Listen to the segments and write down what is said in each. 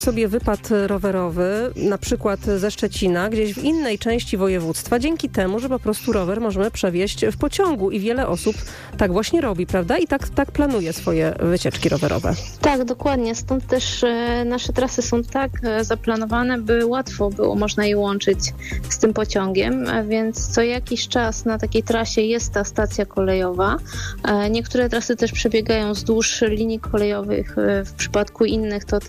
sobie wypad rowerowy, na przykład ze Szczecina, gdzieś w innej części województwa, dzięki temu, że po prostu rower możemy przewieźć w pociągu i wiele osób tak właśnie robi, prawda? I tak planuje swoje wycieczki rowerowe. Tak, dokładnie. Stąd też nasze trasy są tak zaplanowane, by łatwo było można je łączyć z tym pociągiem, więc co jakiś czas na takiej trasie jest ta stacja kolejowa. Niektóre trasy też przebiegają wzdłuż linii kolejowych. W przypadku innych to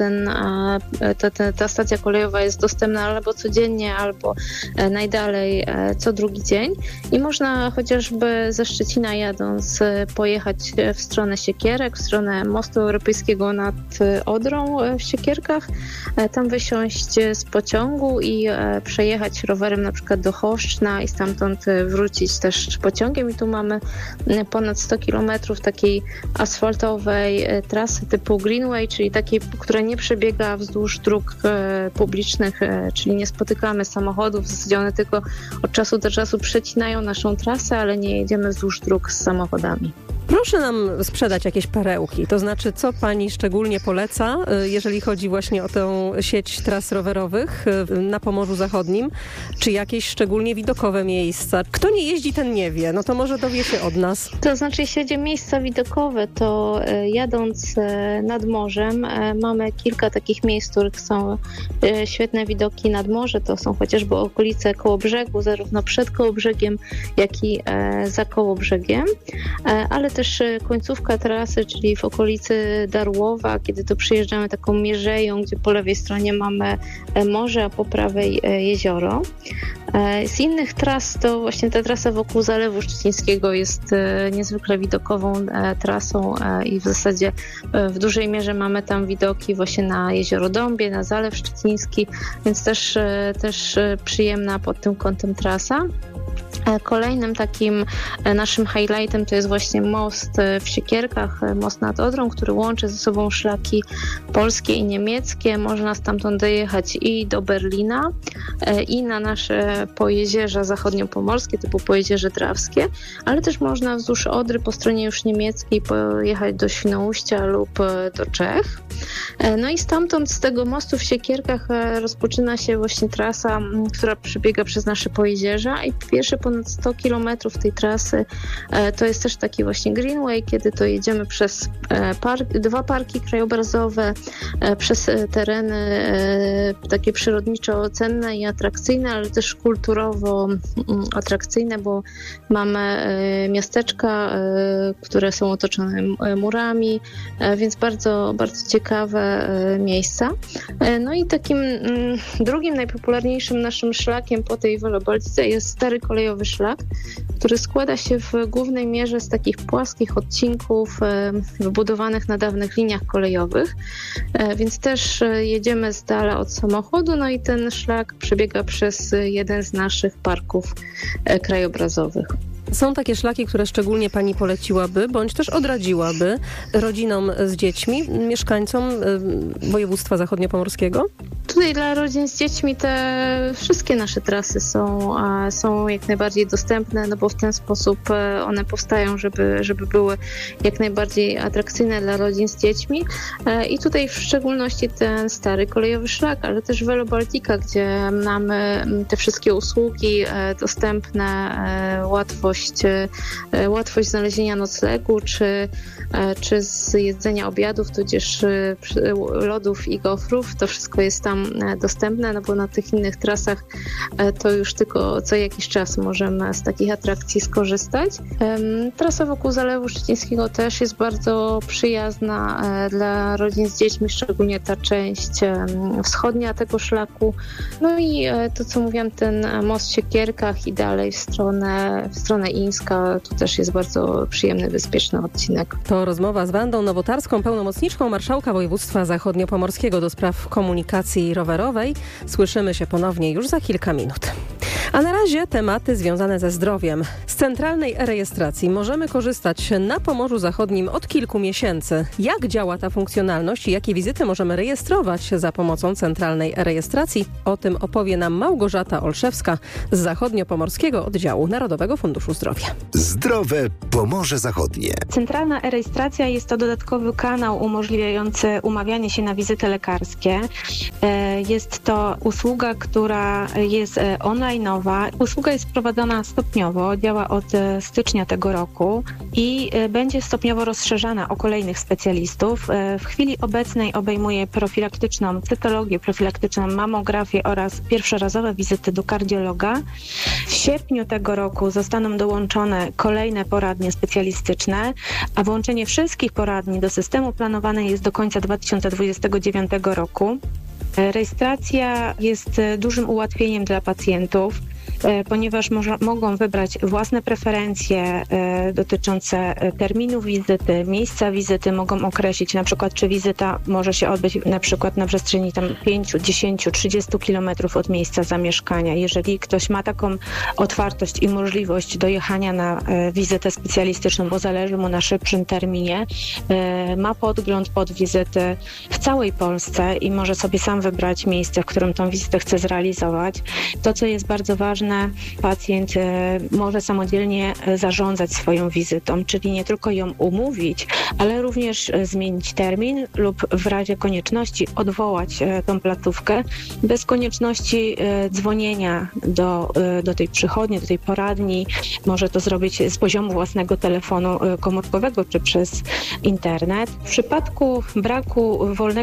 ta stacja kolejowa jest dostępna albo codziennie, albo najdalej co drugi dzień. I można chociażby ze Szczecina jadąc pojechać w stronę Siekierek, w stronę mostu europejskiego nad Odrą w Siekierkach, tam wysiąść z pociągu i przejechać rowerem na przykład do Choszczna i stamtąd wrócić też pociągiem. I tu mamy ponad 100 kilometrów takiej asfaltowej trasy typu Greenway, czyli takiej, która nie przebiega wzdłuż dróg publicznych, czyli nie spotykamy samochodów, w zasadzie one tylko od czasu do czasu przecinają naszą trasę, ale nie jedziemy wzdłuż dróg z samochodami. Proszę nam sprzedać jakieś perełki, to znaczy co pani szczególnie poleca, jeżeli chodzi właśnie o tę sieć tras rowerowych na Pomorzu Zachodnim, czy jakieś szczególnie widokowe miejsca? Kto nie jeździ, ten nie wie, no to może dowie się od nas. To znaczy, jeśli chodzi o miejsca widokowe, to jadąc nad morzem mamy kilka takich miejsc, w których są świetne widoki nad morze, to są chociażby okolice Kołobrzegu, zarówno przed Kołobrzegiem, jak i za Kołobrzegiem, ale też końcówka trasy, czyli w okolicy Darłowa, kiedy to przyjeżdżamy taką mierzeją, gdzie po lewej stronie mamy morze, a po prawej jezioro. Z innych tras to właśnie ta trasa wokół Zalewu Szczecińskiego jest niezwykle widokową trasą i w zasadzie w dużej mierze mamy tam widoki właśnie na jezioro Dąbie, na Zalew Szczeciński, więc też przyjemna pod tym kątem trasa. Kolejnym takim naszym highlightem to jest właśnie most w Siekierkach, most nad Odrą, który łączy ze sobą szlaki polskie i niemieckie. Można stamtąd dojechać i do Berlina, i na nasze pojezierza zachodniopomorskie, typu Pojezierze Drawskie, ale też można wzdłuż Odry po stronie już niemieckiej pojechać do Świnoujścia lub do Czech. No i stamtąd, z tego mostu w Siekierkach rozpoczyna się właśnie trasa, która przebiega przez nasze pojezierza i pierwsze ponad 100 kilometrów tej trasy to jest też taki właśnie Greenway, kiedy to jedziemy przez dwa parki krajobrazowe, przez tereny takie przyrodniczo cenne i atrakcyjne, ale też kulturowo atrakcyjne, bo mamy miasteczka, które są otoczone murami, więc bardzo, bardzo ciekawe miejsca. No i takim drugim najpopularniejszym naszym szlakiem po tej Wielobolce jest stary kolejowy szlak, który składa się w głównej mierze z takich płaskich odcinków wybudowanych na dawnych liniach kolejowych, więc też jedziemy z dala od samochodu, no i ten szlak przebiega przez jeden z naszych parków krajobrazowych. Są takie szlaki, które szczególnie pani poleciłaby, bądź też odradziłaby rodzinom z dziećmi, mieszkańcom województwa zachodniopomorskiego? Tutaj dla rodzin z dziećmi te wszystkie nasze trasy są jak najbardziej dostępne, no bo w ten sposób one powstają, żeby były jak najbardziej atrakcyjne dla rodzin z dziećmi. I tutaj w szczególności ten stary kolejowy szlak, ale też Velo Baltica, gdzie mamy te wszystkie usługi dostępne, łatwość znalezienia noclegu, czy z jedzenia obiadów, tudzież lodów i gofrów. To wszystko jest tam dostępne, no bo na tych innych trasach to już tylko co jakiś czas możemy z takich atrakcji skorzystać. Trasa wokół Zalewu Szczecińskiego też jest bardzo przyjazna dla rodzin z dziećmi, szczególnie ta część wschodnia tego szlaku. No i to, co mówiłam, ten most w Siekierkach i dalej w stronę Ińska, tu też jest bardzo przyjemny, bezpieczny odcinek. To rozmowa z Wandą Nowotarską, pełnomocniczką Marszałka Województwa Zachodniopomorskiego do spraw komunikacji rowerowej. Słyszymy się ponownie już za kilka minut. A na razie tematy związane ze zdrowiem. Z centralnej e-rejestracji możemy korzystać na Pomorzu Zachodnim od kilku miesięcy. Jak działa ta funkcjonalność i jakie wizyty możemy rejestrować za pomocą centralnej e-rejestracji? O tym opowie nam Małgorzata Olszewska z Zachodniopomorskiego Oddziału Narodowego Funduszu Zdrowia. Zdrowe Pomorze Zachodnie. Centralna e-rejestracja jest to dodatkowy kanał umożliwiający umawianie się na wizyty lekarskie. Jest to usługa, która jest online'owa. Usługa jest prowadzona stopniowo, działa od stycznia tego roku i będzie stopniowo rozszerzana o kolejnych specjalistów. W chwili obecnej obejmuje profilaktyczną cytologię, profilaktyczną mamografię oraz pierwszorazowe wizyty do kardiologa. W sierpniu tego roku zostaną dołączone kolejne poradnie specjalistyczne, a włączenie wszystkich poradni do systemu planowane jest do końca 2029 roku. Rejestracja jest dużym ułatwieniem dla pacjentów, ponieważ mogą wybrać własne preferencje dotyczące terminu wizyty, miejsca wizyty, mogą określić na przykład, czy wizyta może się odbyć na przykład na przestrzeni 5, 10, 30 kilometrów od miejsca zamieszkania. Jeżeli ktoś ma taką otwartość i możliwość dojechania na wizytę specjalistyczną, bo zależy mu na szybszym terminie, ma podgląd pod wizyty w całej Polsce i może sobie sam wybrać miejsce, w którym tą wizytę chce zrealizować. To, co jest bardzo ważne, pacjent może samodzielnie zarządzać swoją wizytą, czyli nie tylko ją umówić, ale również zmienić termin lub w razie konieczności odwołać tą placówkę bez konieczności dzwonienia do tej przychodni, do tej poradni. Może to zrobić z poziomu własnego telefonu komórkowego czy przez internet. W przypadku braku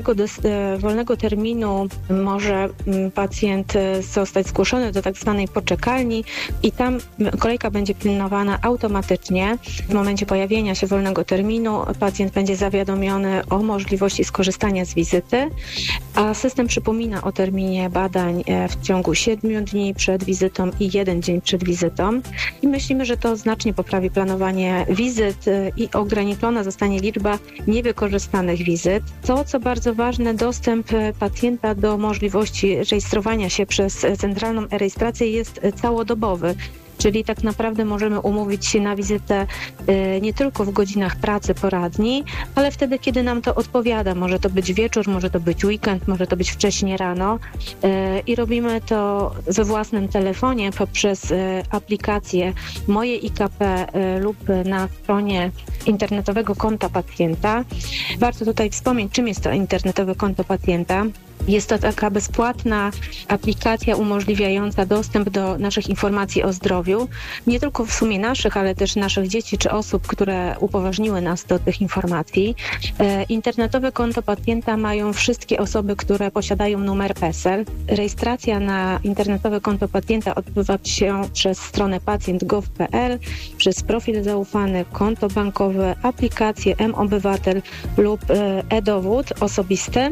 wolnego terminu może pacjent zostać zgłoszony do tak zwanej poczekalni i tam kolejka będzie pilnowana automatycznie. W momencie pojawienia się wolnego terminu pacjent będzie zawiadomiony o możliwości skorzystania z wizyty, a system przypomina o terminie badań w ciągu 7 dni przed wizytą i 1 dzień przed wizytą. I myślimy, że to znacznie poprawi planowanie wizyt i ograniczona zostanie liczba niewykorzystanych wizyt. To, co bardzo ważne, dostęp pacjenta do możliwości rejestrowania się przez centralną e-rejestrację jest całodobowy. Czyli tak naprawdę możemy umówić się na wizytę nie tylko w godzinach pracy poradni, ale wtedy, kiedy nam to odpowiada. Może to być wieczór, może to być weekend, może to być wcześnie rano i robimy to we własnym telefonie poprzez aplikację Moje IKP lub na stronie internetowego konta pacjenta. Warto tutaj wspomnieć, czym jest to internetowe konto pacjenta. Jest to taka bezpłatna aplikacja umożliwiająca dostęp do naszych informacji o zdrowiu, nie tylko w sumie naszych, ale też naszych dzieci czy osób, które upoważniły nas do tych informacji. Internetowe konto pacjenta mają wszystkie osoby, które posiadają numer PESEL. Rejestracja na internetowe konto pacjenta odbywa się przez stronę pacjent.gov.pl, przez profil zaufany, konto bankowe, aplikację mObywatel lub e-dowód osobisty,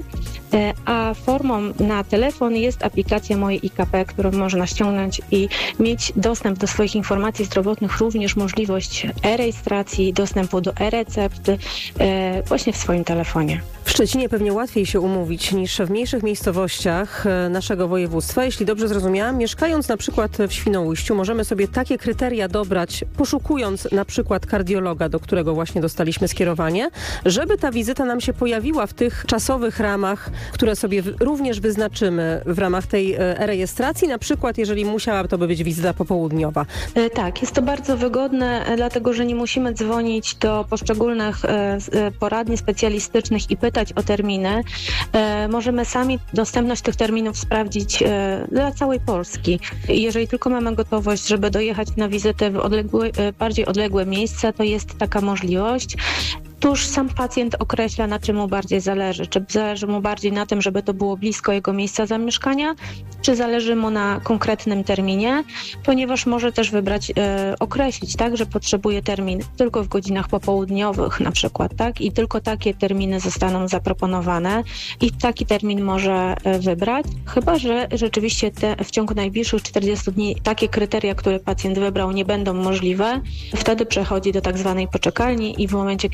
a formą na telefon jest aplikacja Moje IKP, którą można ściągnąć i mieć dostęp do swoich informacji zdrowotnych, również możliwość e-rejestracji, dostępu do e-recepty właśnie w swoim telefonie. W Szczecinie pewnie łatwiej się umówić niż w mniejszych miejscowościach naszego województwa. Jeśli dobrze zrozumiałam, mieszkając na przykład w Świnoujściu, możemy sobie takie kryteria dobrać, poszukując na przykład kardiologa, do którego właśnie dostaliśmy skierowanie, żeby ta wizyta nam się pojawiła w tych czasowych ramach, które sobie również wyznaczymy w ramach tej e-rejestracji, na przykład jeżeli musiałaby to być wizyta popołudniowa. Tak, jest to bardzo wygodne, dlatego że nie musimy dzwonić do poszczególnych poradni specjalistycznych i pytać o terminy. Możemy sami dostępność tych terminów sprawdzić dla całej Polski. Jeżeli tylko mamy gotowość, żeby dojechać na wizytę w bardziej odległe miejsca, to jest taka możliwość. Tuż sam pacjent określa, na czym mu bardziej zależy. Czy zależy mu bardziej na tym, żeby to było blisko jego miejsca zamieszkania, czy zależy mu na konkretnym terminie, ponieważ może też wybrać, określić, tak, że potrzebuje termin tylko w godzinach popołudniowych na przykład, tak, i tylko takie terminy zostaną zaproponowane i taki termin może wybrać, chyba że rzeczywiście w ciągu najbliższych 40 dni takie kryteria, które pacjent wybrał, nie będą możliwe. Wtedy przechodzi do tak zwanej poczekalni i w momencie, kiedy taki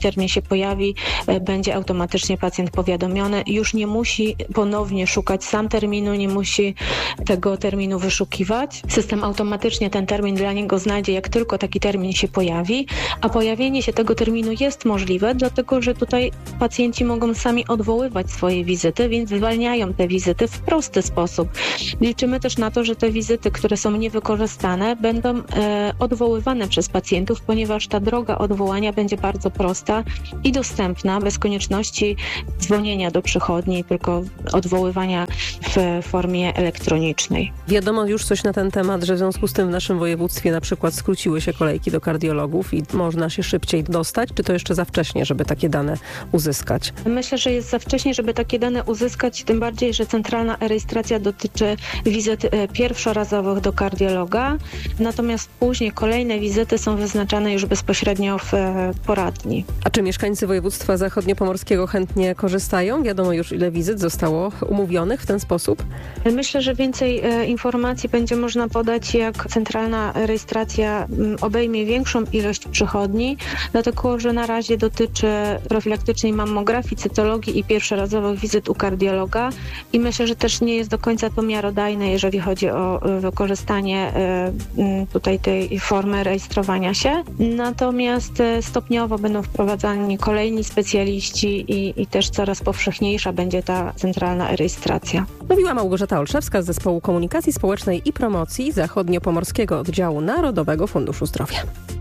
termin się pojawi, będzie automatycznie pacjent powiadomiony. Już nie musi ponownie szukać sam terminu, nie musi tego terminu wyszukiwać. System automatycznie ten termin dla niego znajdzie, jak tylko taki termin się pojawi, a pojawienie się tego terminu jest możliwe, dlatego że tutaj pacjenci mogą sami odwoływać swoje wizyty, więc zwalniają te wizyty w prosty sposób. Liczymy też na to, że te wizyty, które są niewykorzystane, będą odwoływane przez pacjentów, ponieważ ta droga odwołania będzie bardzo prosta i dostępna, bez konieczności dzwonienia do przychodni, tylko odwoływania w formie elektronicznej. Wiadomo już coś na ten temat, że w związku z tym w naszym województwie na przykład skróciły się kolejki do kardiologów i można się szybciej dostać, czy to jeszcze za wcześnie, żeby takie dane uzyskać? Myślę, że jest za wcześnie, żeby takie dane uzyskać, tym bardziej, że centralna rejestracja dotyczy wizyt pierwszorazowych do kardiologa, natomiast później kolejne wizyty są wyznaczane już bezpośrednio w poradni. A czy mieszkańcy województwa zachodniopomorskiego chętnie korzystają? Wiadomo już, ile wizyt zostało umówionych w ten sposób? Myślę, że więcej informacji będzie można podać, jak centralna rejestracja obejmie większą ilość przychodni, dlatego że na razie dotyczy profilaktycznej mammografii, cytologii i pierwszorazowych wizyt u kardiologa i myślę, że też nie jest do końca to miarodajne, jeżeli chodzi o wykorzystanie tutaj tej formy rejestrowania się. Natomiast stopniowo będą wprowadzani kolejni specjaliści i też coraz powszechniejsza będzie ta centralna rejestracja. Mówiła Małgorzata Olszewska z Zespołu Komunikacji Społecznej i Promocji Zachodniopomorskiego Oddziału Narodowego Funduszu Zdrowia.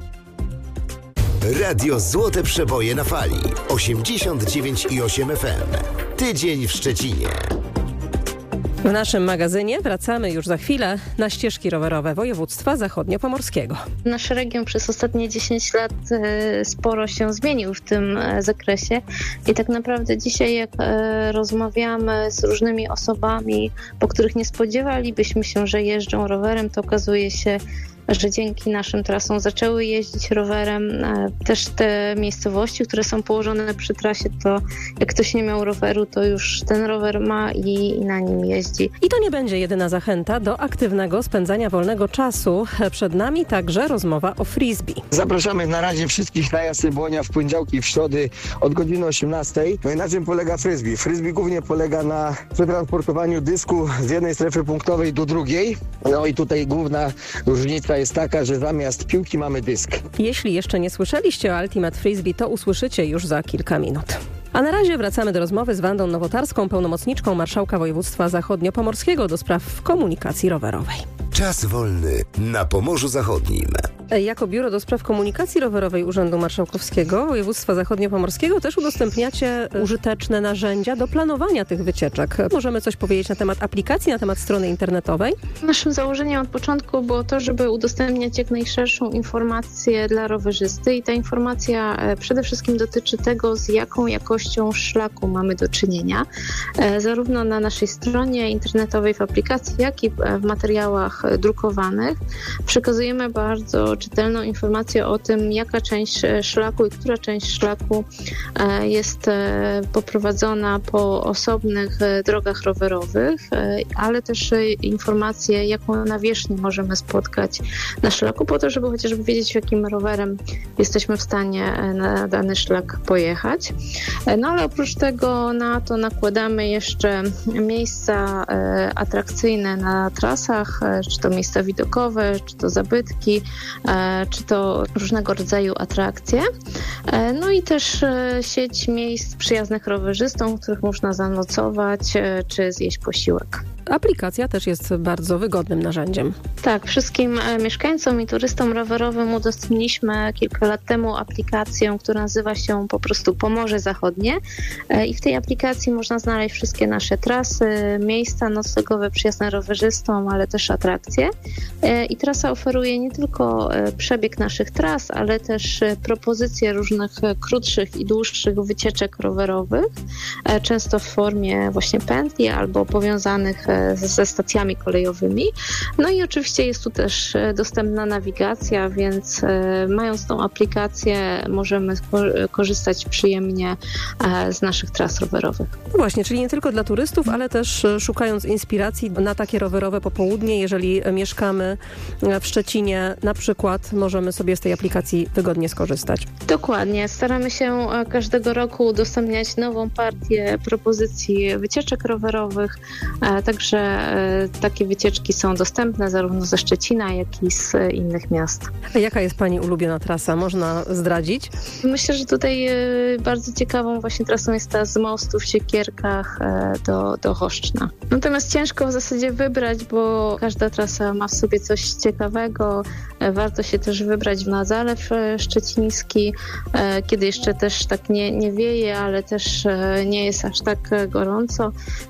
Radio Złote Przeboje na fali 89,8 FM. Tydzień w Szczecinie. W naszym magazynie wracamy już za chwilę na ścieżki rowerowe województwa zachodniopomorskiego. Nasz region przez ostatnie 10 lat sporo się zmienił w tym zakresie i tak naprawdę dzisiaj jak rozmawiamy z różnymi osobami, po których nie spodziewalibyśmy się, że jeżdżą rowerem, to okazuje się, że dzięki naszym trasom zaczęły jeździć rowerem. Też te miejscowości, które są położone przy trasie, to jak ktoś nie miał roweru, to już ten rower ma i na nim jeździ. I to nie będzie jedyna zachęta do aktywnego spędzania wolnego czasu. Przed nami także rozmowa o frisbee. Zapraszamy na razie wszystkich na Jasy Błonia w poniedziałki i w środy od godziny 18. No i na czym polega frisbee? Frisbee głównie polega na przetransportowaniu dysku z jednej strefy punktowej do drugiej. No i tutaj główna różnica jest taka, że zamiast piłki mamy dysk. Jeśli jeszcze nie słyszeliście o Ultimate Frisbee, to usłyszycie już za kilka minut. A na razie wracamy do rozmowy z Wandą Nowotarską, pełnomocniczką Marszałka Województwa Zachodniopomorskiego do spraw komunikacji rowerowej. Czas wolny na Pomorzu Zachodnim. Jako Biuro do Spraw Komunikacji Rowerowej Urzędu Marszałkowskiego Województwa Zachodniopomorskiego też udostępniacie użyteczne narzędzia do planowania tych wycieczek. Możemy coś powiedzieć na temat aplikacji, na temat strony internetowej? Naszym założeniem od początku było to, żeby udostępniać jak najszerszą informację dla rowerzysty i ta informacja przede wszystkim dotyczy tego, z jaką jakością szlaku mamy do czynienia, zarówno na naszej stronie internetowej w aplikacji, jak i w materiałach drukowanych. Przekazujemy bardzo czytelną informację o tym, jaka część szlaku i która część szlaku jest poprowadzona po osobnych drogach rowerowych, ale też informacje, jaką nawierzchnię możemy spotkać na szlaku, po to, żeby chociażby wiedzieć, jakim rowerem jesteśmy w stanie na dany szlak pojechać. No ale oprócz tego na to nakładamy jeszcze miejsca atrakcyjne na trasach, czy to miejsca widokowe, czy to zabytki, czy to różnego rodzaju atrakcje. No i też sieć miejsc przyjaznych rowerzystom, w których można zanocować, czy zjeść posiłek. Aplikacja też jest bardzo wygodnym narzędziem. Tak, wszystkim mieszkańcom i turystom rowerowym udostępniliśmy kilka lat temu aplikację, która nazywa się po prostu Pomorze Zachodnie i w tej aplikacji można znaleźć wszystkie nasze trasy, miejsca noclegowe przyjazne rowerzystom, ale też atrakcje. I trasa oferuje nie tylko przebieg naszych tras, ale też propozycje różnych krótszych i dłuższych wycieczek rowerowych, często w formie właśnie pętli albo powiązanych ze stacjami kolejowymi. No i oczywiście jest tu też dostępna nawigacja, więc mając tą aplikację możemy korzystać przyjemnie z naszych tras rowerowych. Właśnie, czyli nie tylko dla turystów, ale też szukając inspiracji na takie rowerowe popołudnie, jeżeli mieszkamy w Szczecinie na przykład, możemy sobie z tej aplikacji wygodnie skorzystać. Dokładnie. Staramy się każdego roku udostępniać nową partię propozycji wycieczek rowerowych, także takie wycieczki są dostępne zarówno ze Szczecina, jak i z innych miast. A jaka jest Pani ulubiona trasa? Można zdradzić? Myślę, że tutaj bardzo ciekawą właśnie trasą jest ta z mostu w Siekierkach do Choszczna. Natomiast ciężko w zasadzie wybrać, bo każda trasa ma w sobie coś ciekawego. Warto się też wybrać na Zalew Szczeciński, kiedy jeszcze też tak nie wieje, ale też nie jest aż tak gorąco,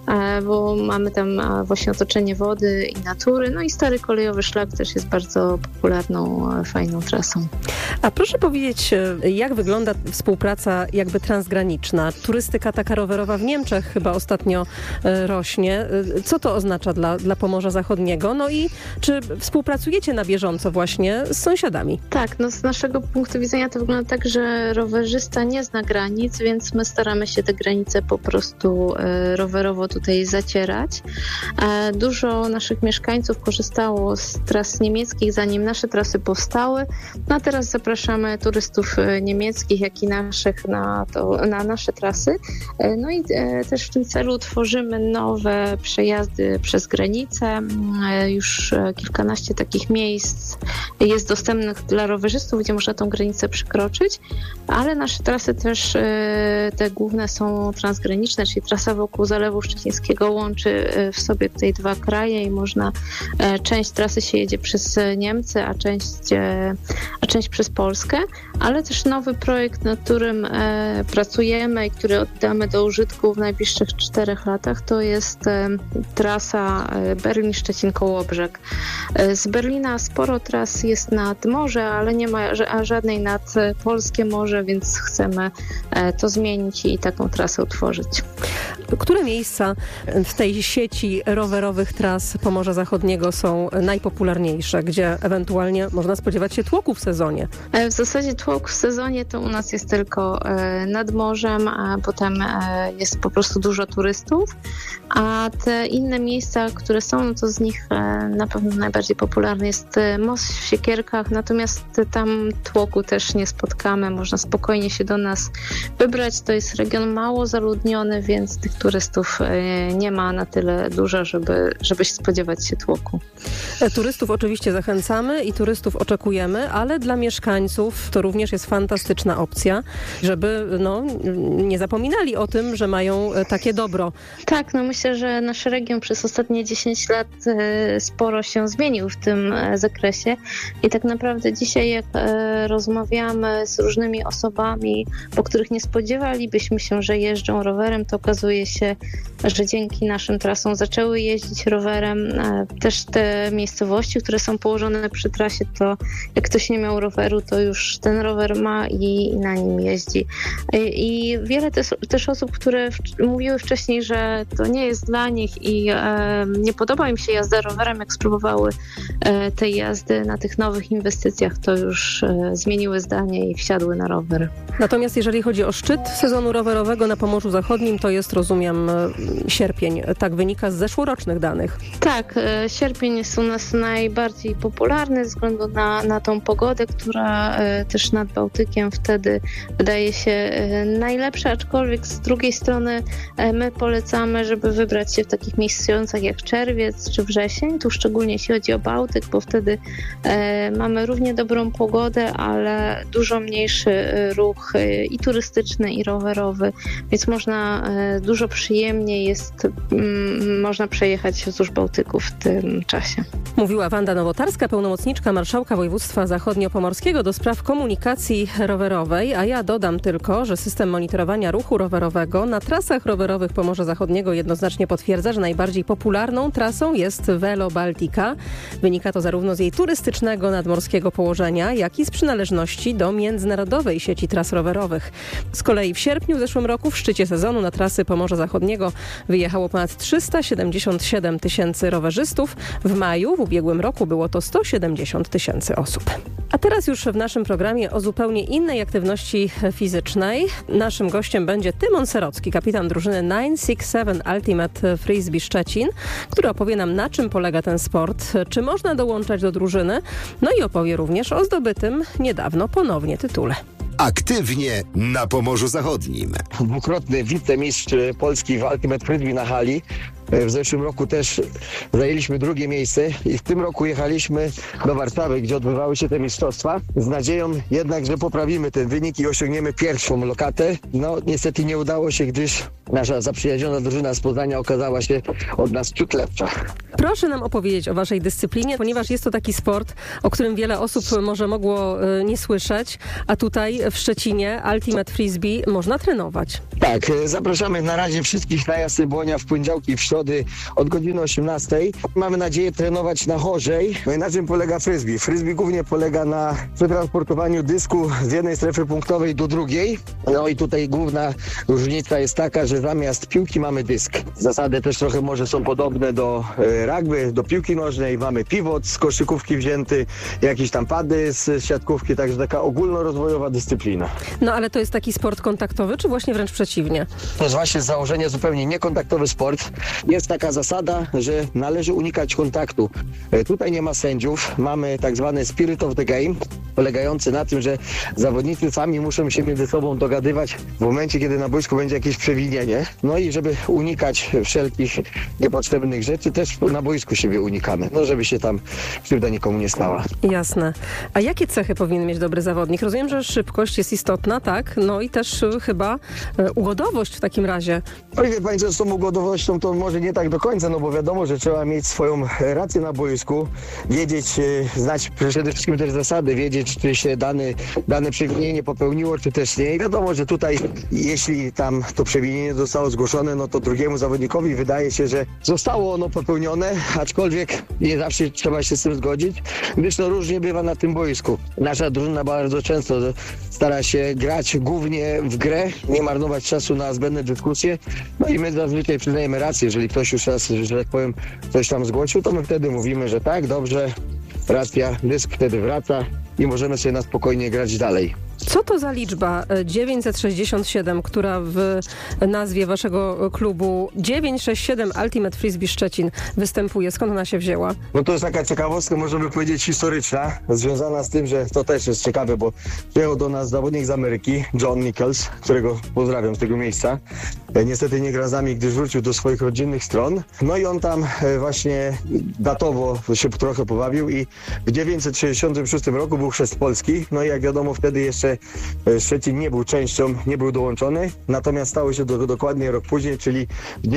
bo mamy tam właśnie otoczenie wody i natury. No i Stary Kolejowy Szlak też jest bardzo popularną, fajną trasą. A proszę powiedzieć, jak wygląda współpraca jakby transgraniczna? Turystyka taka rowerowa w Niemczech chyba ostatnio rośnie. Co to oznacza dla Pomorza Zachodniego? No i czy współpracujecie na bieżąco właśnie z sąsiadami? Tak, no z naszego punktu widzenia to wygląda tak, że rowerzysta nie zna granic, więc my staramy się te granice po prostu rowerowo tutaj zacierać. Dużo naszych mieszkańców korzystało z tras niemieckich, zanim nasze trasy powstały. No a teraz zapraszamy turystów niemieckich, jak i naszych na nasze trasy. No i też w tym celu tworzymy nowe przejazdy przez granicę. Już kilkanaście takich miejsc jest dostępnych dla rowerzystów, gdzie można tą granicę przekroczyć, ale nasze trasy też te główne są transgraniczne, czyli trasa wokół Zalewu Szczecińskiego łączy w sobie tutaj dwa kraje i część trasy się jedzie przez Niemcy, a część przez Polskę, ale też nowy projekt, nad którym pracujemy i który oddamy do użytku w najbliższych 4 latach, to jest trasa Berlin-Szczecin-Kołobrzeg. Z Berlina sporo tras jest nad morze, ale nie ma żadnej nad polskie morze, więc chcemy to zmienić i taką trasę utworzyć. Które miejsca w tej sieci rowerowych tras Pomorza Zachodniego są najpopularniejsze, gdzie ewentualnie można spodziewać się tłoku w sezonie? W zasadzie tłok w sezonie to u nas jest tylko nad morzem, a potem jest po prostu dużo turystów, a te inne miejsca, które są, no to z nich na pewno najbardziej popularny jest most w Siekierkach, natomiast tam tłoku też nie spotkamy, można spokojnie się do nas wybrać. To jest region mało zaludniony, więc tych turystów nie ma na tyle dużo, żeby się spodziewać się tłoku. Turystów oczywiście zachęcamy i turystów oczekujemy, ale dla mieszkańców to również jest fantastyczna opcja, żeby nie zapominali o tym, że mają takie dobro. Tak, myślę, że nasz region przez ostatnie 10 lat sporo się zmienił w tym zakresie i tak naprawdę dzisiaj jak rozmawiamy z różnymi osobami, po których nie spodziewalibyśmy się, że jeżdżą rowerem, to okazuje się, że dzięki naszym trasom zaczęły jeździć rowerem. Też te miejscowości, które są położone przy trasie, to jak ktoś nie miał roweru, to już ten rower ma i na nim jeździ. I wiele też osób, które mówiły wcześniej, że to nie jest dla nich i nie podoba im się jazda rowerem, jak spróbowały tej jazdy na tych nowych inwestycjach, to już zmieniły zdanie i wsiadły na rower. Natomiast jeżeli chodzi o szczyt sezonu rowerowego na Pomorzu Zachodnim, to jest, rozumiem, sierpień. Tak wynika z zeszłorocznych danych. Tak, sierpień jest u nas najbardziej popularny ze względu na tą pogodę, która też nad Bałtykiem wtedy wydaje się najlepsza, aczkolwiek z drugiej strony my polecamy, żeby wybrać się w takich miesiącach jak czerwiec czy wrzesień, tu szczególnie jeśli chodzi o Bałtyk, bo wtedy mamy równie dobrą pogodę, ale dużo mniejszy ruch i turystyczny, i rowerowy, więc dużo przyjemniej można przejechać wzdłuż Bałtyku w tym czasie. Mówiła Wanda Nowotarska, pełnomocniczka marszałka województwa zachodniopomorskiego do spraw komunikacji rowerowej, a ja dodam tylko, że system monitorowania ruchu rowerowego na trasach rowerowych Pomorza Zachodniego jednoznacznie potwierdza, że najbardziej popularną trasą jest Velo Baltica. Wynika to zarówno z jej turystycznego nadmorskiego położenia, jak i z przynależności do międzynarodowej sieci tras rowerowych. Z kolei w sierpniu w zeszłym roku w szczycie sezonu na trasy Pomorza Zachodniego wyjechało ponad 377 tysięcy rowerzystów. W maju w ubiegłym roku było to 170 tysięcy osób. A teraz już w naszym programie o zupełnie innej aktywności fizycznej. Naszym gościem będzie Tymon Serocki, kapitan drużyny 967 Ultimate Frisbee Szczecin, który opowie nam, na czym polega ten sport, czy można dołączać do drużyny, no i opowie również o zdobytym niedawno ponownie tytule. Aktywnie na Pomorzu Zachodnim. Dwukrotny wicemistrz Polski w Ultimate Frisbee na hali. W zeszłym roku też zajęliśmy drugie miejsce i w tym roku jechaliśmy do Warszawy, gdzie odbywały się te mistrzostwa, z nadzieją jednak, że poprawimy ten wynik i osiągniemy pierwszą lokatę. No niestety nie udało się, gdyż nasza zaprzyjaźniona drużyna z Poznania okazała się od nas ciut lepsza. Proszę nam opowiedzieć o waszej dyscyplinie, ponieważ jest to taki sport, o którym wiele osób może mogło nie słyszeć, a tutaj w Szczecinie Ultimate Frisbee można trenować. Tak, zapraszamy na razie wszystkich na Jasny Błonia w poniedziałki i w środy od godziny 18. Mamy nadzieję trenować na chorzej. No i na czym polega frisbee? Frisbee głównie polega na przetransportowaniu dysku z jednej strefy punktowej do drugiej. No i tutaj główna różnica jest taka, że zamiast piłki mamy dysk. Zasady też trochę może są podobne do rugby, do piłki nożnej. Mamy pivot z koszykówki wzięty, jakieś tam pady z siatkówki, także taka ogólnorozwojowa dyscyplina. No ale to jest taki sport kontaktowy, czy właśnie wręcz przeciwnie? To jest właśnie z założenia zupełnie niekontaktowy sport. Jest taka zasada, że należy unikać kontaktu. Tutaj nie ma sędziów, mamy tak zwany spirit of the game, polegający na tym, że zawodnicy sami muszą się między sobą dogadywać w momencie, kiedy na boisku będzie jakieś przewinienie. No i żeby unikać wszelkich niepotrzebnych rzeczy, też na boisku siebie unikamy, no żeby się tam krzywda nikomu nie stała. Jasne. A jakie cechy powinien mieć dobry zawodnik? Rozumiem, że szybkość jest istotna, tak? No i też chyba ugodowość w takim razie. Oj, wie pani, co z tą ugodowością to może nie tak do końca, no bo wiadomo, że trzeba mieć swoją rację na boisku, wiedzieć, znać przede wszystkim też zasady, wiedzieć, czy się dane przewinienie popełniło, czy też nie. I wiadomo, że tutaj, jeśli tam to przewinienie zostało zgłoszone, no to drugiemu zawodnikowi wydaje się, że zostało ono popełnione, aczkolwiek nie zawsze trzeba się z tym zgodzić, gdyż no różnie bywa na tym boisku. Nasza drużyna bardzo często stara się grać głównie w grę, nie marnować czasu na zbędne dyskusje, no i my zazwyczaj przyznajemy rację, jeżeli ktoś już raz, że tak powiem, coś tam zgłosił, to my wtedy mówimy, że tak, dobrze, racja, dysk wtedy wraca i możemy sobie na spokojnie grać dalej. Co to za liczba 967, która w nazwie waszego klubu 967 Ultimate Frisbee Szczecin występuje? Skąd ona się wzięła? No to jest taka ciekawostka, możemy powiedzieć historyczna, związana z tym, że to też jest ciekawe, bo przyjechał do nas zawodnik z Ameryki, John Nichols, którego pozdrawiam z tego miejsca. Niestety nie gra z nami, gdyż wrócił do swoich rodzinnych stron. No i on tam właśnie datowo się trochę pobawił i w 966 roku był chrzest Polski. No i jak wiadomo, wtedy jeszcze Szczecin nie był częścią, nie był dołączony. Natomiast stało się dokładnie rok później, czyli w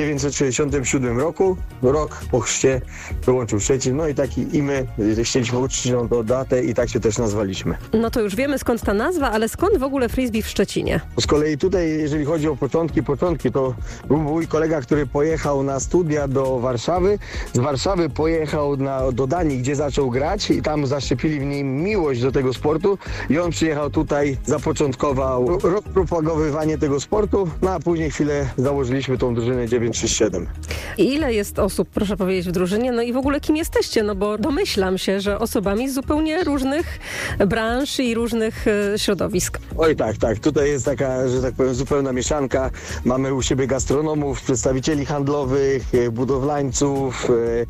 967 roku, rok po chrzcie, dołączył Szczecin. No i taki i my chcieliśmy uczcić tą datę i tak się też nazwaliśmy. No to już wiemy, skąd ta nazwa, ale skąd w ogóle frisbee w Szczecinie? Z kolei tutaj, jeżeli chodzi o początki, to był mój kolega, który pojechał na studia do Warszawy. Z Warszawy pojechał do Danii, gdzie zaczął grać i tam zaszczepili w nim miłość do tego sportu i on przyjechał tutaj, zapoczątkował rozpropagowywanie tego sportu, no a później chwilę założyliśmy tą drużynę 967. Ile jest osób, proszę powiedzieć, w drużynie? No i w ogóle kim jesteście? No bo domyślam się, że osobami z zupełnie różnych branż i różnych środowisk. Oj tak. Tutaj jest taka, że tak powiem, zupełna mieszanka. Mamy u siebie gastronomów, przedstawicieli handlowych, budowlańców,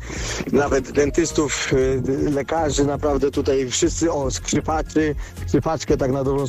nawet dentystów, lekarzy, naprawdę tutaj wszyscy, skrzypaczkę tak na dobrą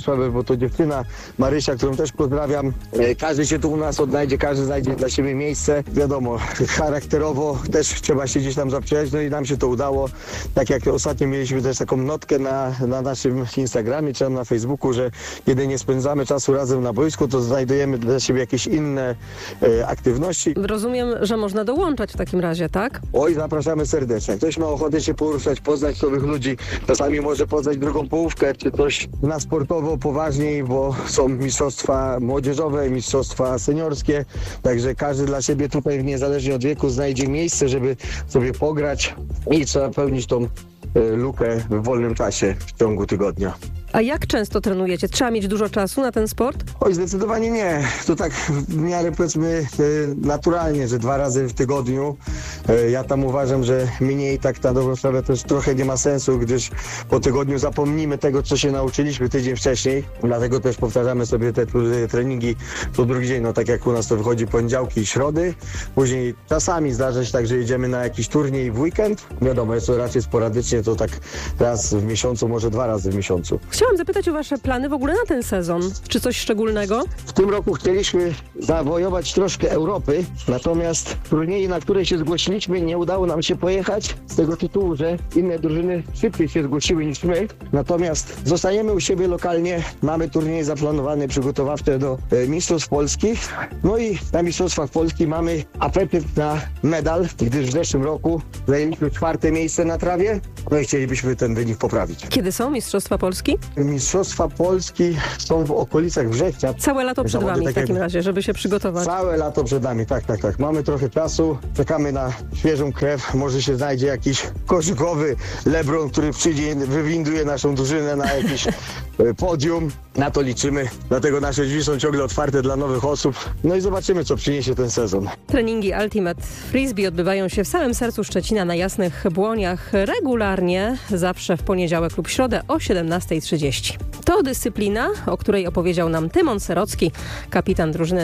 sprawę, bo to dziewczyna Marysia, którą też pozdrawiam. Każdy się tu u nas odnajdzie, każdy znajdzie dla siebie miejsce. Wiadomo, charakterowo też trzeba się gdzieś tam zaprzyjaźnić, no i nam się to udało. Tak jak ostatnio mieliśmy też taką notkę na naszym Instagramie czy na Facebooku, że kiedy nie spędzamy czasu razem na boisku, to znajdujemy dla siebie jakieś inne aktywności. Rozumiem, że można dołączać w takim razie, tak? Oj, zapraszamy serdecznie. Ktoś ma ochotę się poruszać, poznać nowych ludzi, czasami może poznać drugą połówkę, czy coś na sportowo poważniej, bo są mistrzostwa młodzieżowe, mistrzostwa seniorskie, także każdy dla siebie tutaj, niezależnie od wieku, znajdzie miejsce, żeby sobie pograć i trzeba pełnić tą lukę w wolnym czasie w ciągu tygodnia. A jak często trenujecie? Trzeba mieć dużo czasu na ten sport? Oj, zdecydowanie nie. To tak w miarę, powiedzmy, naturalnie, że 2 razy w tygodniu. Ja tam uważam, że mniej tak na dobrą sprawę też trochę nie ma sensu, gdyż po tygodniu zapomnimy tego, co się nauczyliśmy tydzień wcześniej. Dlatego też powtarzamy sobie te treningi co drugi dzień. No tak jak u nas to wychodzi poniedziałki i środy. Później czasami zdarza się tak, że jedziemy na jakiś turniej w weekend. Wiadomo, jest to raczej sporadycznie, to tak raz w miesiącu, może 2 razy w miesiącu. Chciałam zapytać o wasze plany w ogóle na ten sezon. Czy coś szczególnego? W tym roku chcieliśmy zawojować troszkę Europy, natomiast turnieje, na które się zgłosiliśmy, nie udało nam się pojechać z tego tytułu, że inne drużyny szybciej się zgłosiły niż my. Natomiast zostaniemy u siebie lokalnie, mamy turnieje zaplanowane, przygotowawcze do Mistrzostw Polskich. No i na Mistrzostwach Polski mamy apetyt na medal, gdyż w zeszłym roku zajęliśmy 4. miejsce na trawie, no i chcielibyśmy ten wynik poprawić. Kiedy są Mistrzostwa Polski? Mistrzostwa Polski są w okolicach września. Całe lato przed wami w takim razie, żeby się przygotować. Całe lato przed nami, tak. Mamy trochę czasu, czekamy na świeżą krew, może się znajdzie jakiś koszykowy LeBron, który przyjdzie, wywinduje naszą drużynę na jakiś podium. Na to liczymy, dlatego nasze drzwi są ciągle otwarte dla nowych osób. No i zobaczymy, co przyniesie ten sezon. Treningi Ultimate Frisbee odbywają się w samym sercu Szczecina na Jasnych Błoniach regularnie, zawsze w poniedziałek lub środę o 17:30. To dyscyplina, o której opowiedział nam Tymon Serocki, kapitan drużyny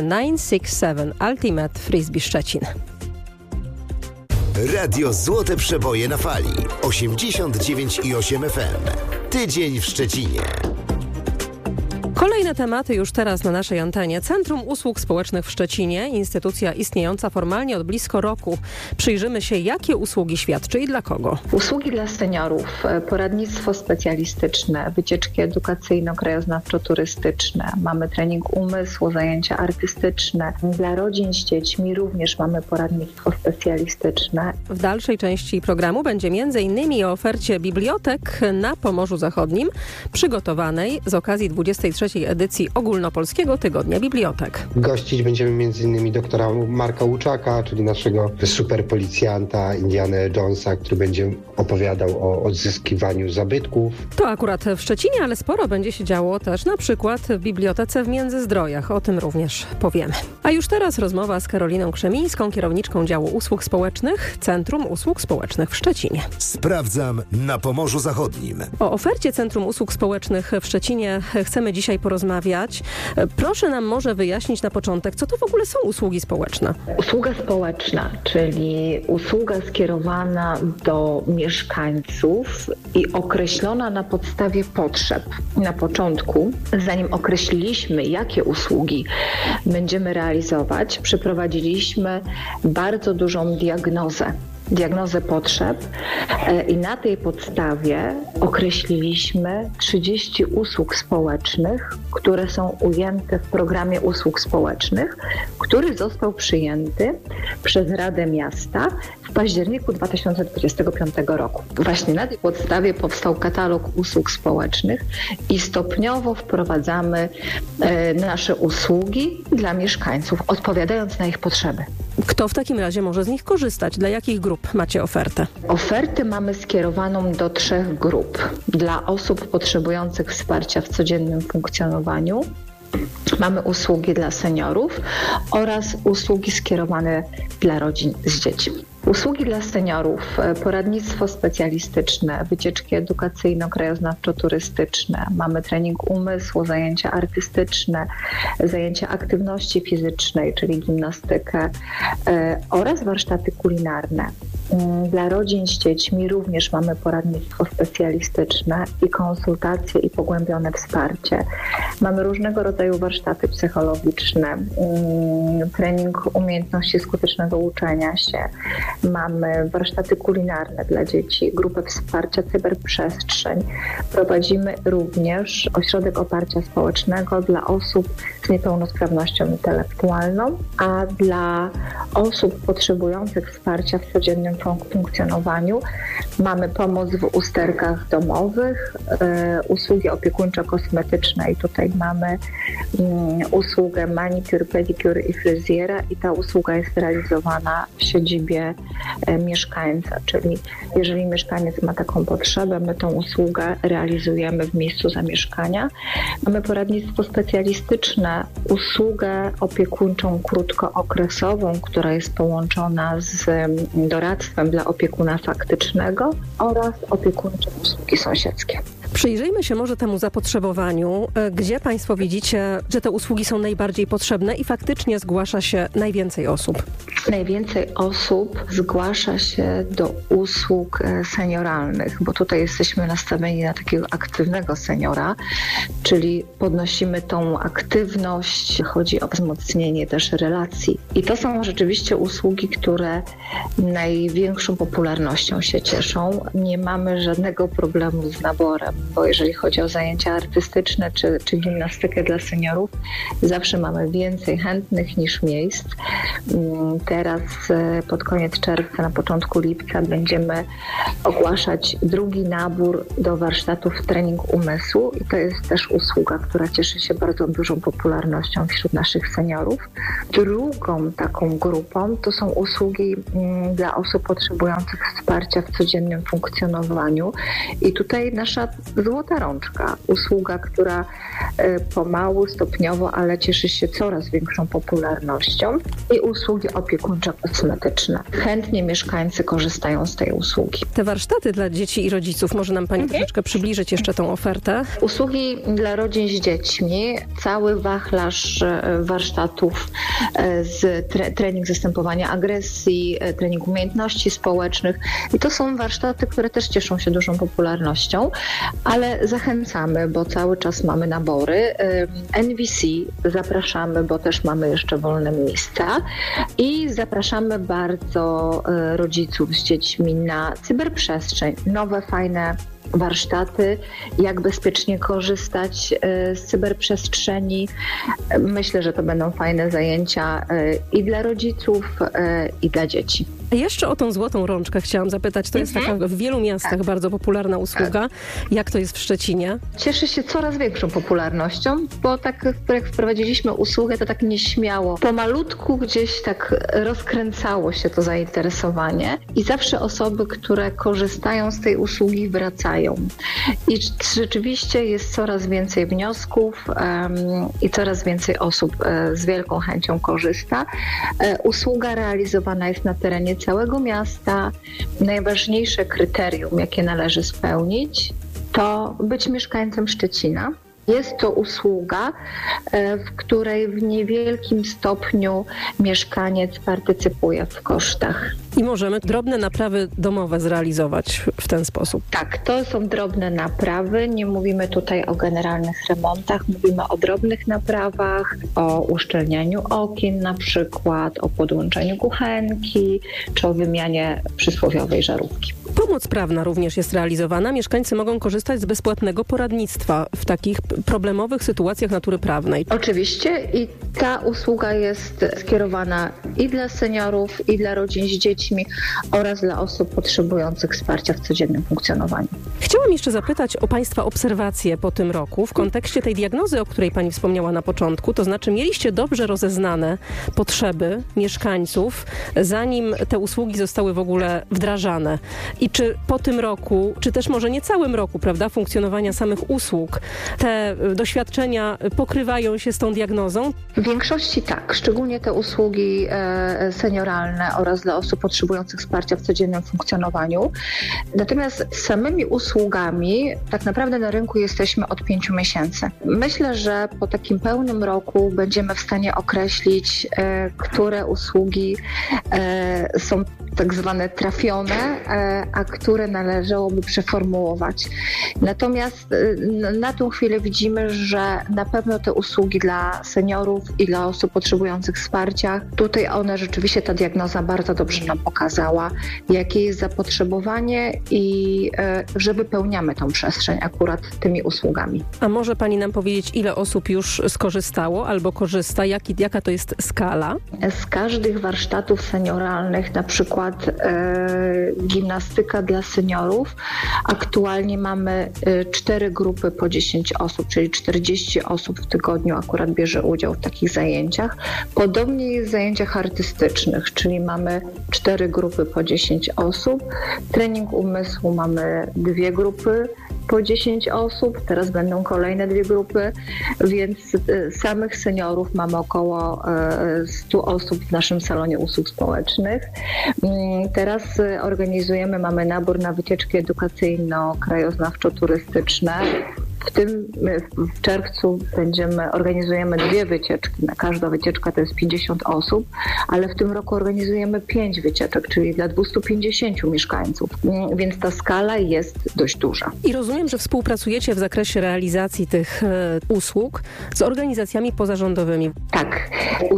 967 Ultimate Frisbee Szczecin. Radio Złote Przeboje na fali 89,8 FM. Tydzień w Szczecinie. Kolejne tematy już teraz na naszej antenie. Centrum Usług Społecznych w Szczecinie, instytucja istniejąca formalnie od blisko roku. Przyjrzymy się, jakie usługi świadczy i dla kogo. Usługi dla seniorów, poradnictwo specjalistyczne, wycieczki edukacyjno-krajoznawczo-turystyczne. Mamy trening umysłu, zajęcia artystyczne. Dla rodzin z dziećmi również mamy poradnictwo specjalistyczne. W dalszej części programu będzie m.in. o ofercie bibliotek na Pomorzu Zachodnim, przygotowanej z okazji 23. edycji Ogólnopolskiego Tygodnia Bibliotek. Gościć będziemy m.in. doktora Marka Łuczaka, czyli naszego superpolicjanta Indiana Jonesa, który będzie opowiadał o odzyskiwaniu zabytków. To akurat w Szczecinie, ale sporo będzie się działo też na przykład w Bibliotece w Międzyzdrojach. O tym również powiemy. A już teraz rozmowa z Karoliną Krzemińską, kierowniczką działu usług społecznych Centrum Usług Społecznych w Szczecinie. Sprawdzam na Pomorzu Zachodnim. O ofercie Centrum Usług Społecznych w Szczecinie chcemy dzisiaj porozmawiać. Proszę nam może wyjaśnić na początek, co to w ogóle są usługi społeczne? Usługa społeczna, czyli usługa skierowana do mieszkańców i określona na podstawie potrzeb. Na początku, zanim określiliśmy, jakie usługi będziemy realizować, przeprowadziliśmy bardzo dużą diagnozę potrzeb i na tej podstawie określiliśmy 30 usług społecznych, które są ujęte w programie usług społecznych, który został przyjęty przez Radę Miasta w październiku 2025 roku. Właśnie na tej podstawie powstał katalog usług społecznych i stopniowo wprowadzamy nasze usługi dla mieszkańców, odpowiadając na ich potrzeby. Kto w takim razie może z nich korzystać? Dla jakich grup macie ofertę? Ofertę mamy skierowaną do 3 grup. Dla osób potrzebujących wsparcia w codziennym funkcjonowaniu. Mamy usługi dla seniorów oraz usługi skierowane dla rodzin z dziećmi. Usługi dla seniorów, poradnictwo specjalistyczne, wycieczki edukacyjno-krajoznawczo-turystyczne. Mamy trening umysłu, zajęcia artystyczne, zajęcia aktywności fizycznej, czyli gimnastykę oraz warsztaty kulinarne. Dla rodzin z dziećmi również mamy poradnictwo specjalistyczne i konsultacje i pogłębione wsparcie. Mamy różnego rodzaju warsztaty psychologiczne, trening umiejętności skutecznego uczenia się. Mamy warsztaty kulinarne dla dzieci, grupę wsparcia cyberprzestrzeń. Prowadzimy również ośrodek oparcia społecznego dla osób z niepełnosprawnością intelektualną, a dla osób potrzebujących wsparcia w codziennym funkcjonowaniu mamy pomoc w usterkach domowych, usługi opiekuńczo-kosmetyczne i tutaj mamy usługę manicure, pedicure i fryzjera i ta usługa jest realizowana w siedzibie mieszkańca, czyli jeżeli mieszkaniec ma taką potrzebę, my tą usługę realizujemy w miejscu zamieszkania. Mamy poradnictwo specjalistyczne, usługę opiekuńczą krótkookresową, która jest połączona z doradztwem dla opiekuna faktycznego oraz opiekuńcze usługi sąsiedzkie. Przyjrzyjmy się może temu zapotrzebowaniu. Gdzie Państwo widzicie, że te usługi są najbardziej potrzebne i faktycznie zgłasza się najwięcej osób? Najwięcej osób zgłasza się do usług senioralnych, bo tutaj jesteśmy nastawieni na takiego aktywnego seniora, czyli podnosimy tą aktywność, chodzi o wzmocnienie też relacji. I to są rzeczywiście usługi, które największą popularnością się cieszą. Nie mamy żadnego problemu z naborem, bo jeżeli chodzi o zajęcia artystyczne czy gimnastykę dla seniorów, zawsze mamy więcej chętnych niż miejsc. Teraz pod koniec czerwca, na początku lipca będziemy ogłaszać drugi nabór do warsztatów trening umysłu i to jest też usługa, która cieszy się bardzo dużą popularnością wśród naszych seniorów. Drugą taką grupą to są usługi dla osób potrzebujących wsparcia w codziennym funkcjonowaniu i tutaj nasza złota rączka, usługa, która pomału, stopniowo, ale cieszy się coraz większą popularnością i usługi opiekuńczo-kosmetyczne. Chętnie mieszkańcy korzystają z tej usługi. Te warsztaty dla dzieci i rodziców, może nam Pani troszeczkę przybliżyć jeszcze tą ofertę? Usługi dla rodzin z dziećmi, cały wachlarz warsztatów z trening zastępowania agresji, trening umiejętności społecznych i to są warsztaty, które też cieszą się dużą popularnością, ale zachęcamy, bo cały czas mamy nabory. NVC zapraszamy, bo też mamy jeszcze wolne miejsca i zapraszamy bardzo rodziców z dziećmi na cyberprzestrzeń, nowe, fajne warsztaty, jak bezpiecznie korzystać z cyberprzestrzeni. Myślę, że to będą fajne zajęcia i dla rodziców, i dla dzieci. Jeszcze o tą złotą rączkę chciałam zapytać. To jest taka w wielu miastach bardzo popularna usługa. Jak to jest w Szczecinie? Cieszy się coraz większą popularnością, bo tak jak wprowadziliśmy usługę, to tak nieśmiało. Pomalutku gdzieś tak rozkręcało się to zainteresowanie i zawsze osoby, które korzystają z tej usługi, wracają. I rzeczywiście jest coraz więcej wniosków i coraz więcej osób z wielką chęcią korzysta. Usługa realizowana jest na terenie całego miasta. Najważniejsze kryterium, jakie należy spełnić, to być mieszkańcem Szczecina. Jest to usługa, w której w niewielkim stopniu mieszkaniec partycypuje w kosztach. I możemy drobne naprawy domowe zrealizować w ten sposób. Tak, to są drobne naprawy. Nie mówimy tutaj o generalnych remontach, mówimy o drobnych naprawach, o uszczelnianiu okien na przykład, o podłączeniu kuchenki, czy o wymianie przysłowiowej żarówki. Pomoc prawna również jest realizowana. Mieszkańcy mogą korzystać z bezpłatnego poradnictwa w takich problemowych sytuacjach natury prawnej. Oczywiście i ta usługa jest skierowana i dla seniorów, i dla rodzin z dziećmi oraz dla osób potrzebujących wsparcia w codziennym funkcjonowaniu. Chciałam jeszcze zapytać o Państwa obserwacje po tym roku w kontekście tej diagnozy, o której Pani wspomniała na początku. To znaczy mieliście dobrze rozeznane potrzeby mieszkańców, zanim te usługi zostały w ogóle wdrażane. I czy po tym roku, czy też może nie całym roku, prawda, funkcjonowania samych usług, te doświadczenia pokrywają się z tą diagnozą? W większości tak, szczególnie te usługi senioralne oraz dla osób potrzebujących wsparcia w codziennym funkcjonowaniu. Natomiast z samymi usługami tak naprawdę na rynku jesteśmy od 5 miesięcy. Myślę, że po takim pełnym roku będziemy w stanie określić, które usługi są tak zwane trafione, a które należałoby przeformułować. Natomiast na tą chwilę widzimy, że na pewno te usługi dla seniorów i dla osób potrzebujących wsparcia, tutaj rzeczywiście ta diagnoza bardzo dobrze nam pokazała, jakie jest zapotrzebowanie i że wypełniamy tą przestrzeń akurat tymi usługami. A może Pani nam powiedzieć, ile osób już skorzystało albo korzysta? Jaka to jest skala? Z każdych warsztatów senioralnych, na przykład gimnastyka dla seniorów, aktualnie mamy 4 grupy po 10 osób, czyli 40 osób w tygodniu akurat bierze udział w takich zajęciach. Podobnie jest w zajęciach artystycznych, czyli mamy 4 grupy po 10 osób. Trening umysłu mamy 2 grupy po 10 osób, teraz będą kolejne 2 grupy, więc samych seniorów mamy około 100 osób w naszym salonie usług społecznych. Teraz mamy nabór na wycieczki edukacyjno-krajoznawczo-turystyczne. W czerwcu organizujemy 2 wycieczki. Każda wycieczka to jest 50 osób, ale w tym roku organizujemy 5 wycieczek, czyli dla 250 mieszkańców, więc ta skala jest dość duża. I rozumiem, że współpracujecie w zakresie realizacji tych usług z organizacjami pozarządowymi. Tak,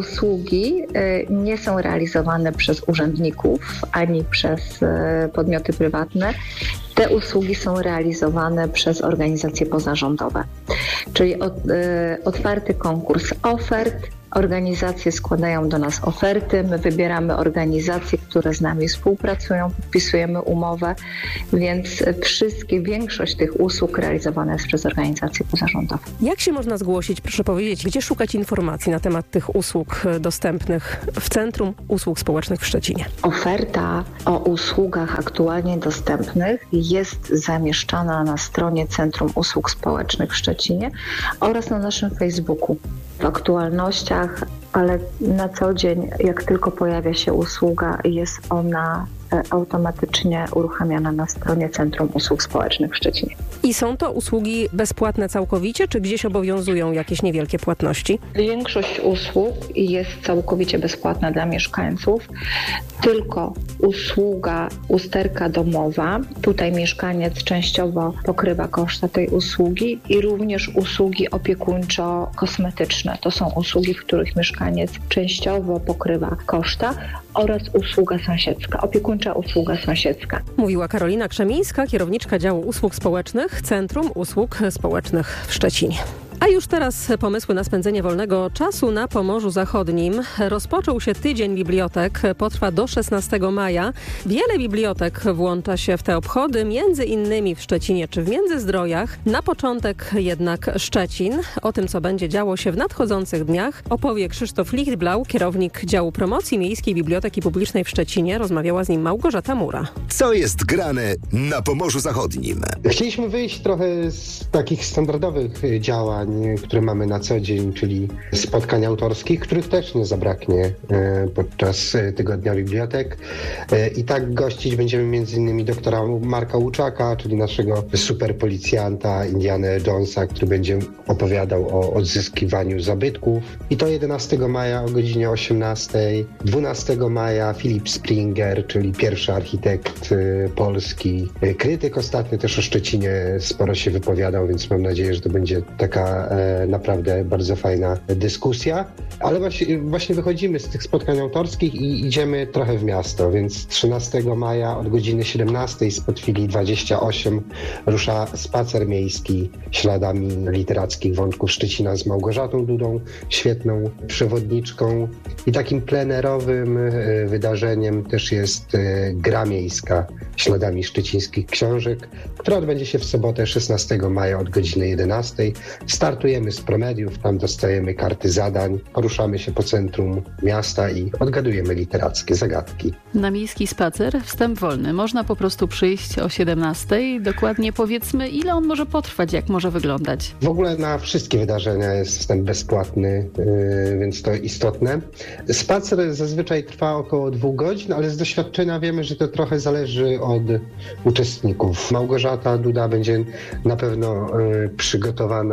usługi nie są realizowane przez urzędników ani przez podmioty prywatne. Te usługi są realizowane przez organizacje pozarządowe, czyli otwarty konkurs ofert. Organizacje składają do nas oferty, my wybieramy organizacje, które z nami współpracują, podpisujemy umowę, więc większość tych usług realizowana jest przez organizacje pozarządowe. Jak się można zgłosić, proszę powiedzieć, gdzie szukać informacji na temat tych usług dostępnych w Centrum Usług Społecznych w Szczecinie? Oferta o usługach aktualnie dostępnych jest zamieszczana na stronie Centrum Usług Społecznych w Szczecinie oraz na naszym Facebooku. W aktualnościach, ale na co dzień, jak tylko pojawia się usługa, jest ona automatycznie uruchamiana na stronie Centrum Usług Społecznych w Szczecinie. I są to usługi bezpłatne całkowicie, czy gdzieś obowiązują jakieś niewielkie płatności? Większość usług jest całkowicie bezpłatna dla mieszkańców. Tylko usługa usterka domowa. Tutaj mieszkaniec częściowo pokrywa koszta tej usługi i również usługi opiekuńczo-kosmetyczne. To są usługi, w których mieszkaniec częściowo pokrywa koszta oraz usługa sąsiedzka, opiekuńcza usługa sąsiedzka. Mówiła Karolina Krzemińska, kierowniczka działu usług społecznych Centrum Usług Społecznych w Szczecinie. A już teraz pomysły na spędzenie wolnego czasu na Pomorzu Zachodnim. Rozpoczął się Tydzień Bibliotek, potrwa do 16 maja. Wiele bibliotek włącza się w te obchody, między innymi w Szczecinie czy w Międzyzdrojach. Na początek jednak Szczecin. O tym, co będzie działo się w nadchodzących dniach, opowie Krzysztof Lichtblau, kierownik działu promocji Miejskiej Biblioteki Publicznej w Szczecinie. Rozmawiała z nim Małgorzata Mura. Co jest grane na Pomorzu Zachodnim? Chcieliśmy wyjść trochę z takich standardowych działań, które mamy na co dzień, czyli spotkań autorskich, których też nie zabraknie podczas Tygodnia Bibliotek. I tak gościć będziemy m.in. doktora Marka Łuczaka, czyli naszego super policjanta Indiana Jonesa, który będzie opowiadał o odzyskiwaniu zabytków. I to 11 maja o godzinie 18. 12 maja Filip Springer, czyli pierwszy architekt polski. Krytyk ostatnio też o Szczecinie sporo się wypowiadał, więc mam nadzieję, że to będzie taka naprawdę bardzo fajna dyskusja. Ale właśnie wychodzimy z tych spotkań autorskich i idziemy trochę w miasto, więc 13 maja od godziny 17 spod filii 28 rusza spacer miejski śladami literackich wątków Szczecina z Małgorzatą Dudą, świetną przewodniczką. I takim plenerowym wydarzeniem też jest gra miejska śladami szczecińskich książek, która odbędzie się w sobotę 16 maja od godziny 11. Startujemy z promediów, tam dostajemy karty zadań, poruszamy się po centrum miasta i odgadujemy literackie zagadki. Na miejski spacer wstęp wolny. Można po prostu przyjść o 17. Dokładnie powiedzmy, ile on może potrwać, jak może wyglądać? W ogóle na wszystkie wydarzenia jest wstęp bezpłatny, więc to istotne. Spacer zazwyczaj trwa około 2 godzin, ale z doświadczenia wiemy, że to trochę zależy od uczestników. Małgorzata Duda będzie na pewno przygotowana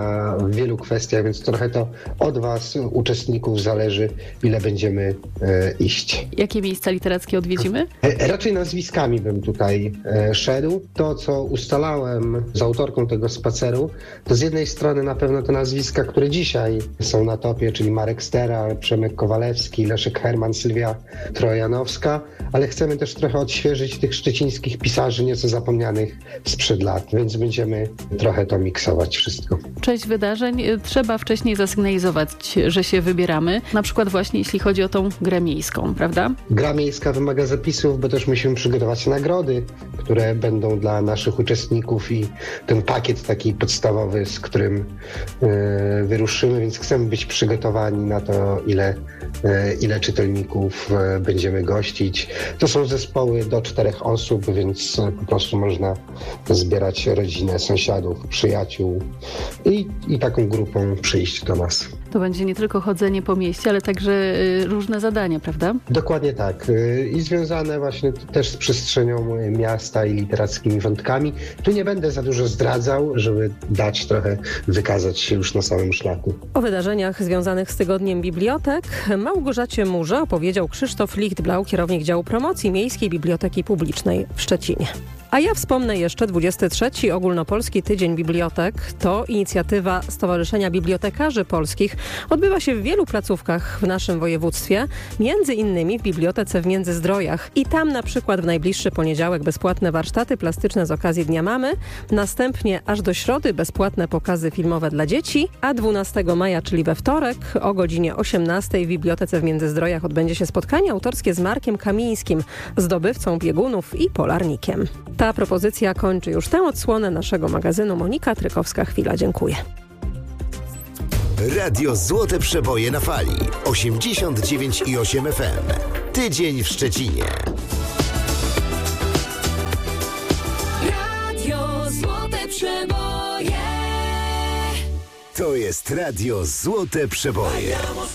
w wielu kwestiach, więc trochę to od Was, uczestników, zależy, ile będziemy iść. Jakie miejsca literackie odwiedzimy? Raczej nazwiskami bym tutaj szedł. To, co ustalałem z autorką tego spaceru, to z jednej strony na pewno te nazwiska, które dzisiaj są na topie, czyli Marek Stera, Przemek Kowalewski, Leszek Herman, Sylwia Trojanowska, ale chcemy też trochę odświeżyć tych szczecińskich pisarzy nieco zapomnianych sprzed lat, więc będziemy trochę to miksować wszystko. Część wydarzeń trzeba wcześniej zasygnalizować, że się wybieramy, na przykład właśnie jeśli chodzi o tą grę miejską, prawda? Gra miejska wymaga zapisów, bo też musimy przygotować nagrody, które będą dla naszych uczestników i ten pakiet taki podstawowy, z którym wyruszymy, więc chcemy być przygotowani na to, ile czytelników będziemy gościć. To są zespoły do 4 osób, więc po prostu można zbierać rodzinę, sąsiadów, przyjaciół i taką grupą przyjść do nas. To będzie nie tylko chodzenie po mieście, ale także różne zadania, prawda? Dokładnie tak. I związane właśnie też z przestrzenią miasta i literackimi wątkami. Tu nie będę za dużo zdradzał, żeby dać trochę wykazać się już na samym szlaku. O wydarzeniach związanych z Tygodniem Bibliotek Małgorzacie Murze opowiedział Krzysztof Lichtblau, kierownik działu promocji Miejskiej Biblioteki Publicznej w Szczecinie. A ja wspomnę jeszcze 23. Ogólnopolski Tydzień Bibliotek. To inicjatywa Stowarzyszenia Bibliotekarzy Polskich. Odbywa się w wielu placówkach w naszym województwie, między innymi w Bibliotece w Międzyzdrojach. I tam na przykład w najbliższy poniedziałek bezpłatne warsztaty plastyczne z okazji Dnia Mamy, następnie aż do środy bezpłatne pokazy filmowe dla dzieci, a 12 maja, czyli we wtorek o godzinie 18 w Bibliotece w Międzyzdrojach odbędzie się spotkanie autorskie z Markiem Kamińskim, zdobywcą biegunów i polarnikiem. Ta propozycja kończy już tę odsłonę naszego magazynu. Monika Trykowska-Chwila. Dziękuję. Radio Złote Przeboje na fali. 89,8 FM. Tydzień w Szczecinie. Radio Złote Przeboje. To jest Radio Złote Przeboje.